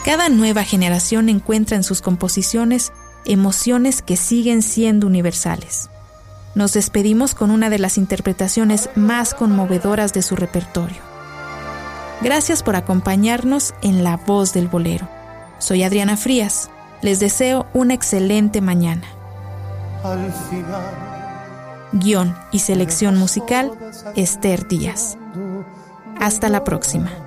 Cada nueva generación encuentra en sus composiciones emociones que siguen siendo universales. Nos despedimos con una de las interpretaciones más conmovedoras de su repertorio. Gracias por acompañarnos en La Voz del Bolero. Soy Adriana Frías. Les deseo una excelente mañana. Al final, Guión y selección musical, Esther Díaz. Hasta la próxima.